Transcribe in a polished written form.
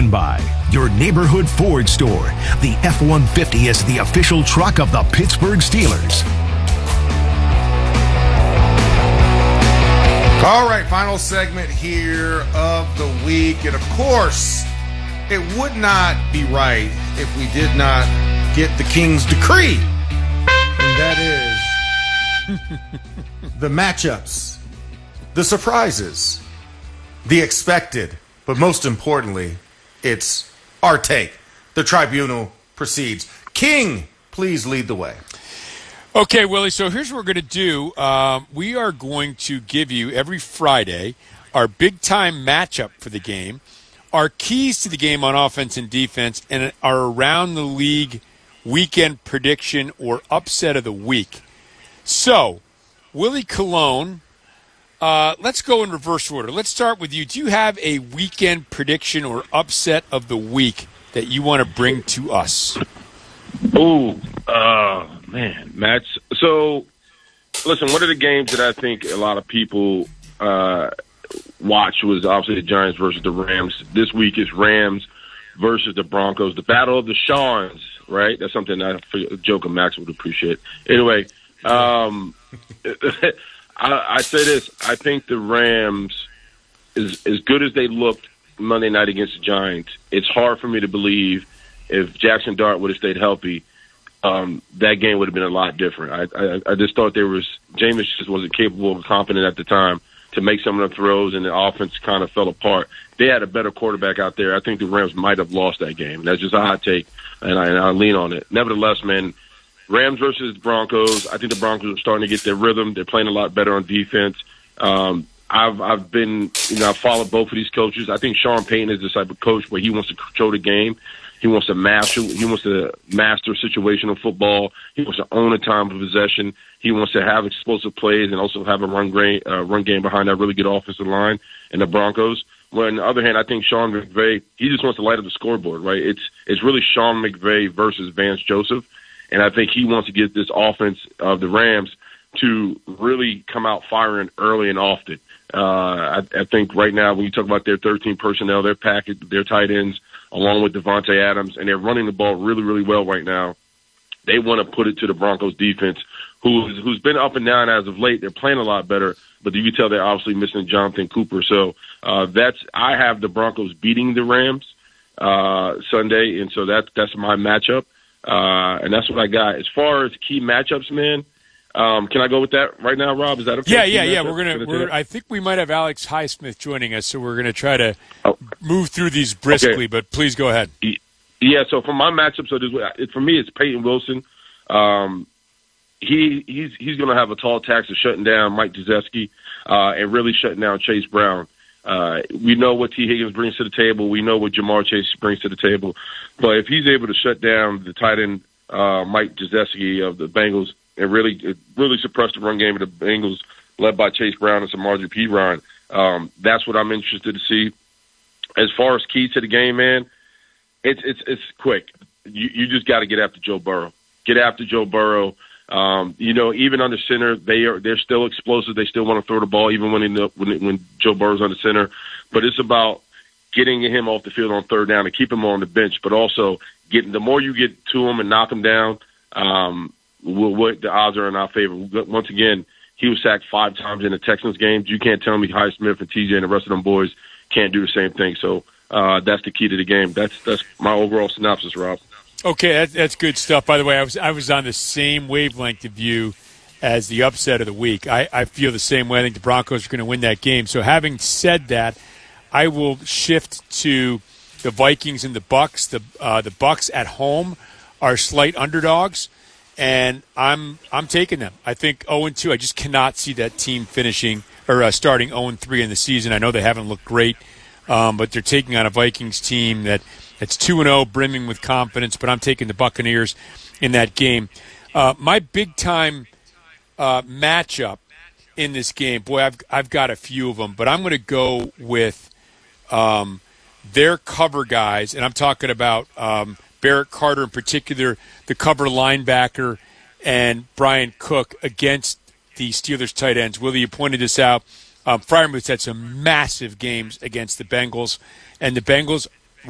and by your neighborhood Ford store. The F-150 is the official truck of the Pittsburgh Steelers. All right, final segment here of the week. And of course, it would not be right if we did not get the King's decree. And that is the matchups, the surprises, the expected, but most importantly, it's our take. The tribunal proceeds. King, please lead the way. Okay, Willie, so here's what we're going to do. We are going to give you every Friday our big-time matchup for the game, our keys to the game on offense and defense, and our around-the-league weekend prediction or upset of the week. So, Willie Colon, let's go in reverse order. Let's start with you. Do you have a weekend prediction or upset of the week that you want to bring to us? Man, Matt. So, listen, one of the games that I think a lot of people watch was obviously the Giants versus the Rams. This week is Rams versus the Broncos. The battle of the Shawns, right? That's something a joke of Max would appreciate. Anyway, I say this. I think the Rams, is as good as they looked Monday night against the Giants, it's hard for me to believe if Jackson Dart would have stayed healthy, that game would have been a lot different. I just thought Jameis just wasn't capable or confident at the time to make some of the throws, and the offense kind of fell apart. They had a better quarterback out there. I think the Rams might have lost that game. That's just a hot take, and I lean on it. Nevertheless, man, Rams versus Broncos, I think the Broncos are starting to get their rhythm. They're playing a lot better on defense. I've followed both of these coaches. I think Sean Payton is the type of coach where he wants to control the game. He wants to master situational football. He wants to own a time of possession. He wants to have explosive plays and also have a run game behind that really good offensive line in the Broncos. Well, on the other hand, I think Sean McVay, he just wants to light up the scoreboard, right? It's really Sean McVay versus Vance Joseph, and I think he wants to get this offense of the Rams to really come out firing early and often. I think right now when you talk about their 13 personnel, their package, their tight ends, along with Devontae Adams, and they're running the ball really, really well right now. They want to put it to the Broncos defense, who's been up and down as of late. They're playing a lot better, but you can tell they're obviously missing Jonathan Cooper. So I have the Broncos beating the Rams Sunday, and so that's my matchup, and that's what I got. As far as key matchups, man, can I go with that right now, Rob? Is that okay? Yeah. I think we might have Alex Highsmith joining us, so we're going to try to move through these briskly. Okay. But please go ahead. Yeah. So for my matchup, for me, it's Peyton Wilson. He's going to have a tall task of shutting down Mike Gesicki and really shutting down Chase Brown. We know what T. Higgins brings to the table. We know what Jamar Chase brings to the table. But if he's able to shut down the tight end Mike Gesicki of the Bengals, and really suppress the run game of the Bengals, led by Chase Brown and Samaje Perine. That's what I'm interested to see. As far as keys to the game, man, it's quick. You just got to get after Joe Burrow. Get after Joe Burrow. Even under center, they're still explosive. They still want to throw the ball, even when Joe Burrow's under center. But it's about getting him off the field on third down and keep him on the bench. But also the more you get to him and knock him down. What the odds are in our favor. Once again, he was sacked 5 times in the Texans games. You can't tell me Highsmith and TJ and the rest of them boys can't do the same thing. So that's the key to the game. That's my overall synopsis, Rob. Okay, that's good stuff. By the way, I was on the same wavelength of you as the upset of the week. I feel the same way. I think the Broncos are going to win that game. So having said that, I will shift to the Vikings and the Bucs. The Bucs at home are slight underdogs. And I'm taking them. I think 0-2. I just cannot see that team finishing or starting 0-3 in the season. I know they haven't looked great, but they're taking on a Vikings team that's 2-0, brimming with confidence. But I'm taking the Buccaneers in that game. My big time matchup in this game, boy, I've got a few of them, but I'm going to go with their cover guys, and I'm talking about Barrett Carter in particular, the cover linebacker, and Brian Cook against the Steelers tight ends. Willie, you pointed this out. Freiermuth's had some massive games against the Bengals, and the Bengals